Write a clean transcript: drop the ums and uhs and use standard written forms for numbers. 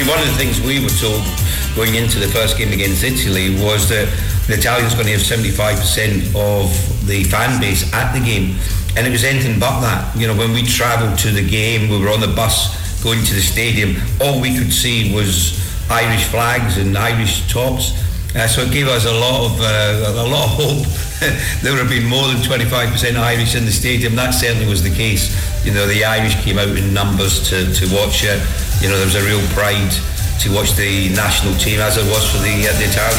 mean, one of the things we were told going into the first game against Italy was that the Italians going to have 75% of the fan base at the game, and it was anything but that. You know, when we travelled to the game, we were on the bus going to the stadium, all we could see was Irish flags and Irish tops. So it gave us a lot of hope. There would have been more than 25% Irish in the stadium. That certainly was the case. You know, the Irish came out in numbers to watch it. You know, there was a real pride to watch the national team, as it was for the Italians.